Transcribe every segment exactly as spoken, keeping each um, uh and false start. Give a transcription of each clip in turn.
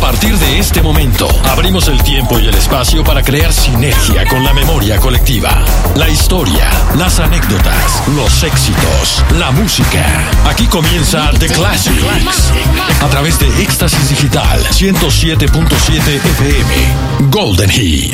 partir de este momento, abrimos el tiempo y el espacio para crear sinergia con la memoria colectiva. La historia, las anécdotas, los éxitos, la música. Aquí comienza The Classics. A través de Éxtasis Digital ciento siete punto siete F M. Golden Hits.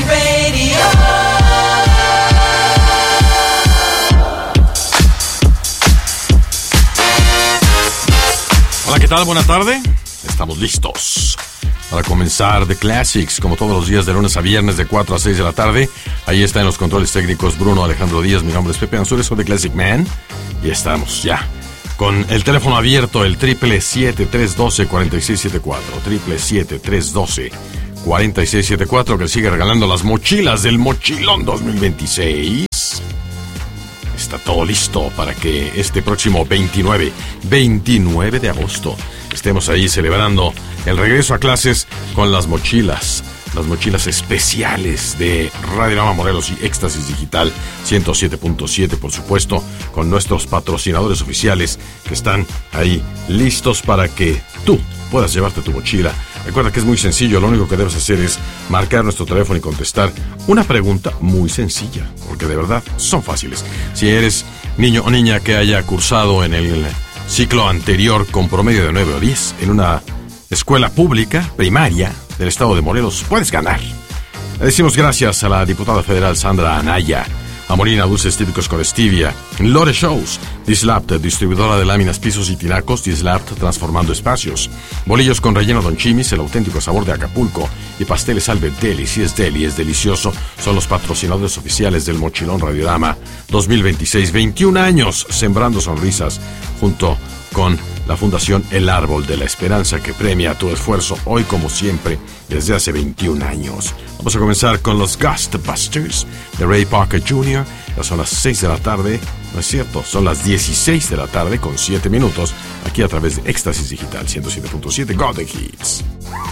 Hola, ¿qué tal? Buena tarde. Estamos listos para comenzar The Classics, como todos los días de lunes a viernes de cuatro a seis de la tarde. Ahí está en los controles técnicos Bruno Alejandro Díaz. Mi nombre es Pepe Ansúrez, soy The Classic Man. Y estamos ya con el teléfono abierto, el triple siete tres uno dos cuatro seis siete cuatro, triple siete tres uno dos cuatro seis siete cuatro, que sigue regalando las mochilas del Mochilón dos mil veintiséis. Está todo listo para que este próximo veintinueve de agosto estemos ahí celebrando el regreso a clases con las mochilas, las mochilas especiales de Radiorama Morelos y Éxtasis Digital ciento siete punto siete, por supuesto, con nuestros patrocinadores oficiales que están ahí listos para que tú puedas llevarte tu mochila. Recuerda que es muy sencillo, lo único que debes hacer es marcar nuestro teléfono y contestar una pregunta muy sencilla, porque de verdad son fáciles. Si eres niño o niña que haya cursado en el ciclo anterior con promedio de nueve o diez en una escuela pública primaria del estado de Morelos, puedes ganar. Le decimos gracias a la diputada federal Sandra Anaya, a Molina Dulces Típicos con Stevia, Lore Shows, Dislapt, distribuidora de láminas, pisos y tinacos, Dislapt, transformando espacios, bolillos con relleno Don Chimis, el auténtico sabor de Acapulco, y pasteles Albert Deli. Si es deli, es delicioso. Son los patrocinadores oficiales del Mochilón Radiorama dos mil veintiséis. veintiún años sembrando sonrisas junto con la Fundación El Árbol de la Esperanza, que premia tu esfuerzo hoy como siempre desde hace veintiún años. Vamos a comenzar con los Ghostbusters de Ray Parker junior Ya son las seis de la tarde, no es cierto, son las dieciséis de la tarde con siete minutos, aquí a través de Éxtasis Digital ciento siete punto siete Golden Hits.